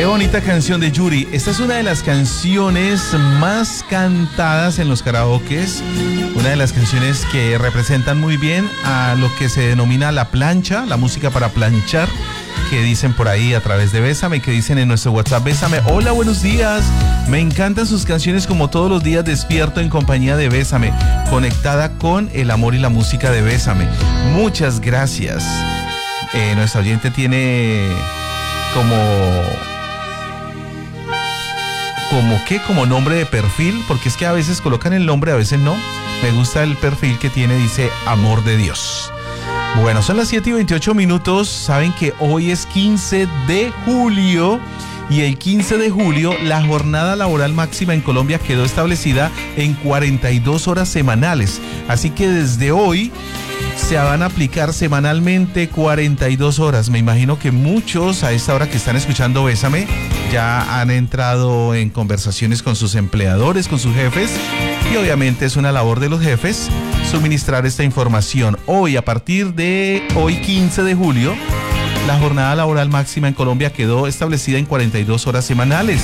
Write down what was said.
bonita canción de Yuri. Esta es una de las canciones más cantadas en los karaokes. Una de las canciones que representan muy bien a lo que se denomina la plancha, la música para planchar, que dicen por ahí a través de Bésame, que dicen en nuestro WhatsApp: Bésame, hola, buenos días. Me encantan sus canciones, como todos los días despierto en compañía de Bésame, conectada con el amor y la música de Bésame. Muchas gracias. Nuestra oyente tiene como nombre de perfil, porque es que a veces colocan el nombre, a veces no. Me gusta el perfil que tiene, dice Amor de Dios. Bueno, son las 7:28. Saben que hoy es 15 de julio y el 15 de julio la jornada laboral máxima en Colombia quedó establecida en 42 horas semanales. Así que desde hoy se van a aplicar semanalmente 42 horas. Me imagino que muchos a esta hora que están escuchando Bésame ya han entrado en conversaciones con sus empleadores, con sus jefes, y obviamente es una labor de los jefes suministrar esta información. Hoy, a partir de hoy 15 de julio, la jornada laboral máxima en Colombia quedó establecida en 42 horas semanales.